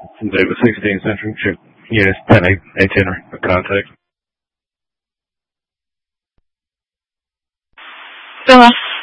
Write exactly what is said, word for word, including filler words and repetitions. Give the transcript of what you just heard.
Davis sixteen Central, ship units ten eight, eight ten for contact. Go on.